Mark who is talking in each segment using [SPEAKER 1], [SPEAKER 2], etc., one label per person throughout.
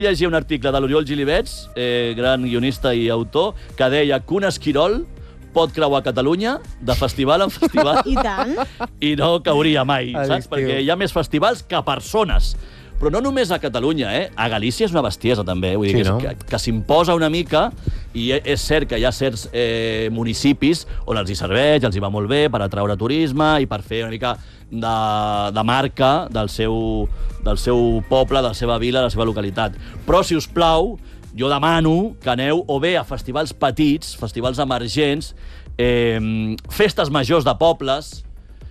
[SPEAKER 1] llegia un article de l'Oriol Gilibets, gran guionista i autor, que deia que un esquirol pot creuar Catalunya de festival en festival.
[SPEAKER 2] I tant.
[SPEAKER 1] I no cauria mai,
[SPEAKER 3] A
[SPEAKER 1] saps?
[SPEAKER 3] l'estiu.
[SPEAKER 1] Perquè hi ha més festivals que persones. Però no només a Catalunya, A Galícia és una bestiesa, també. Vull dir,
[SPEAKER 3] Sí, no?
[SPEAKER 1] que s'imposa una mica, i és cert que hi ha certs municipis on els hi serveix, els hi va molt bé per atraure turisme i per fer una mica de marca del seu poble, de la seva vila, de la seva localitat. Però, si us plau, jo demano que aneu o bé a festivals petits, festivals emergents, festes majors de pobles,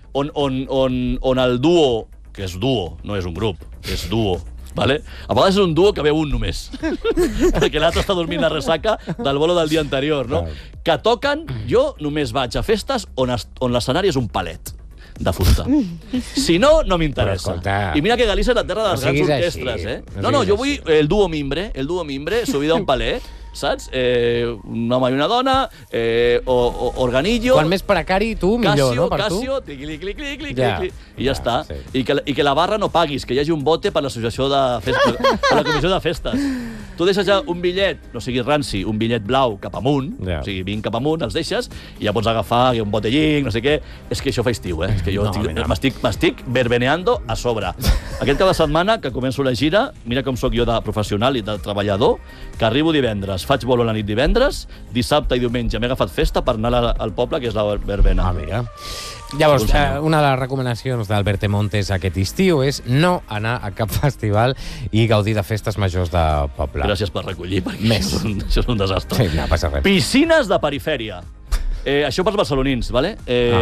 [SPEAKER 1] on el duo, que és duo, no és un grup, és duo, vale? A vegades és un duo que veu un només, perquè l'altre està dormint la ressaca del bolo del dia anterior, no? Que toquen, jo només vaig a festes on l'escenari és un palet de fusta. Si no, no m'interessa. I mira que Galícia és la terra de les grans orquestres, No, jo vull el duo mimbre, subida a un palet, saps? Un home i una dona, organillo...
[SPEAKER 3] Quan més precari, tu, millor, no? Per tu?
[SPEAKER 1] Casio, clic, i ja està. I que la barra no paguis, que hi hagi un bote per l'associació de festes, per la comissió de festes. Tu deixes ja un bitllet, no sigui ranci, un bitllet blau cap amunt, o sigui, 20 cap amunt, els deixes, i ja pots agafar un botellín, no sé què. És que això fa estiu, És que jo m'estic verbeneando a sobre. Aquest cap de setmana, que començo la gira, mira com sóc jo de professional i de treballador, que arribo divendres, faig bolo a la nit divendres, dissabte i diumenge m'he agafat festa per anar al poble, que és la verbena.
[SPEAKER 3] Mira. Llavors, una de les recomanacions d'Albert Montes aquest estiu és no anar a cap festival i gaudir de festes majors de poble.
[SPEAKER 1] Gràcies per recollir, perquè això és un desastre.
[SPEAKER 3] Sí, no passa res.
[SPEAKER 1] Piscines de perifèria. Això pels barcelonins, ¿vale?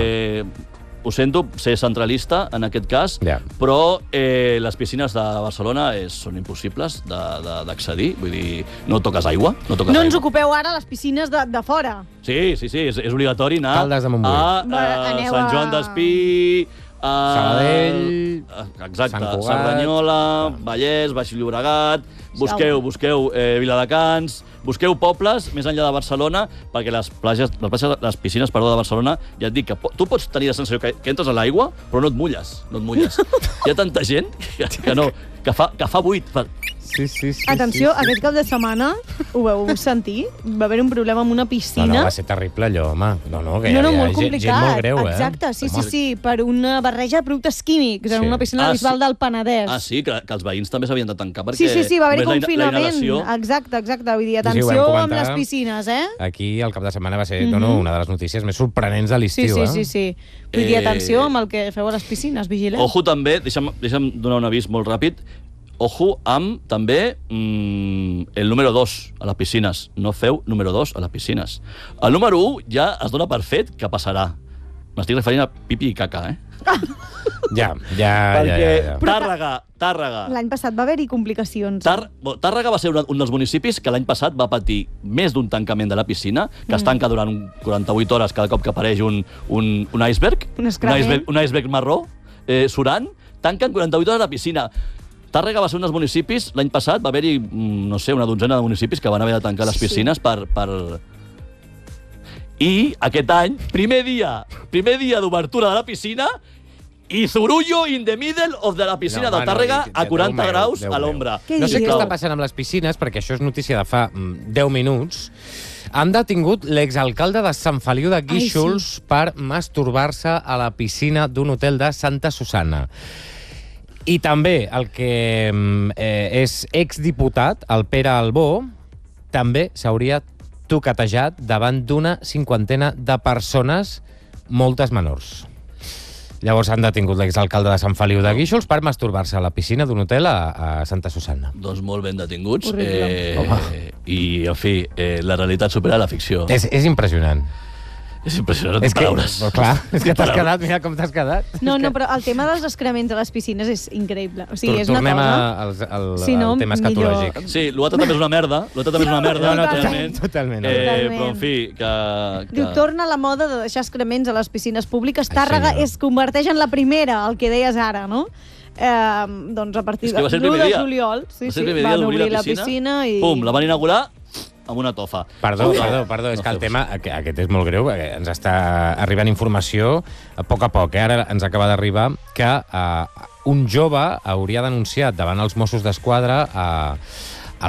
[SPEAKER 1] Ho sento, ser centralista en aquest cas, però les piscines de Barcelona són impossibles d'accedir. Vull dir, no toques aigua.
[SPEAKER 2] No ens ocupeu ara les piscines de fora.
[SPEAKER 1] Sí, és obligatori anar
[SPEAKER 3] Caldes de Montbui.
[SPEAKER 1] a Sant Joan d'Espí,
[SPEAKER 3] Sabadell,
[SPEAKER 1] exacte, Cerdanyola, Vallès, Baix Llobregat, busqueu Viladecans, busqueu pobles més enllà de Barcelona, perquè les piscines de Barcelona, ja et dic que tu pots tenir la sensació que entres a l'aigua, però no et mulles. Hi ha tanta gent que fa buit.
[SPEAKER 3] Sí.
[SPEAKER 2] Atenció, aquest cap de setmana, ho vau sentir? Va haver un problema amb una piscina.
[SPEAKER 3] No, va ser terrible allò, home. Que hi
[SPEAKER 2] molt
[SPEAKER 3] havia
[SPEAKER 2] complicat.
[SPEAKER 3] gent molt greu,
[SPEAKER 2] Exacte, sí, per una barreja de productes químics en una piscina de Bisbal del Penedès.
[SPEAKER 1] Sí, que els veïns també s'havien de tancar, perquè
[SPEAKER 2] Sí, va haver confinament. Exacte. Vull dir, atenció amb les piscines,
[SPEAKER 3] Aquí el cap de setmana va ser una de les notícies més sorprenents de l'estiu,
[SPEAKER 2] Sí. Vull dir, atenció amb el que feu a les piscines, vigileu.
[SPEAKER 1] Ojo també, deixa'm donar un avís molt ràpid, ojo amb, també, el número 2 a les piscines. No feu número 2 a les piscines. El número 1 ja es dona per fet que passarà. M'estic referint a pipi i caca,
[SPEAKER 3] Ja.
[SPEAKER 1] Perquè Tàrrega...
[SPEAKER 2] L'any passat va haver-hi complicacions.
[SPEAKER 1] Tàrrega va ser un dels municipis que l'any passat va patir més d'un tancament de la piscina, que es tanca durant 48 hores cada cop que apareix un iceberg, un iceberg marró, surant, tanquen 48 hores la piscina. Tàrrega va ser un dels municipis, l'any passat va haver-hi, no sé, una dotzena de municipis que van haver de tancar les piscines per... I aquest any, primer dia d'obertura de la piscina, i zurullo in the middle of de la piscina de Tàrrega a 40 graus a l'ombra.
[SPEAKER 3] No sé què està passant amb les piscines, perquè això és notícia de fa 10 minuts. Han detingut l'exalcalde de Sant Feliu de Guíxols per masturbar-se a la piscina d'un hotel de Santa Susanna. I també el que és exdiputat, el Pere Albó, també s'hauria toquetejat davant d'una cinquantena de persones, moltes menors. Llavors han detingut l'exalcalde de Sant Feliu de Guíxols per masturbar-se a la piscina d'un hotel a Santa Susanna.
[SPEAKER 1] Doncs molt ben detinguts. I, en fi, la realitat supera la ficció.
[SPEAKER 3] És impressionant.
[SPEAKER 1] És impressionant, no té paraules.
[SPEAKER 3] Clar, és que t'has quedat, mira com t'has quedat.
[SPEAKER 2] No, però el tema dels excrements a les piscines és increïble. O sigui, és una
[SPEAKER 3] cosa... Tornem al tema escatològic.
[SPEAKER 1] Sí, l'altre també és una merda.
[SPEAKER 3] Totalment.
[SPEAKER 1] Però, en fi, que...
[SPEAKER 2] Diu, torna la moda de deixar excrements a les piscines públiques. Tàrrega es converteix en la primera, el que deies ara, no? Doncs a partir de l'1 de juliol van obrir la piscina i...
[SPEAKER 1] Pum, la van inaugurar amb una tofa.
[SPEAKER 3] Perdó, és que el tema aquest és molt greu, perquè ens està arribant informació a poc. Ara ens acaba d'arribar que un jove hauria denunciat davant els Mossos d'Esquadra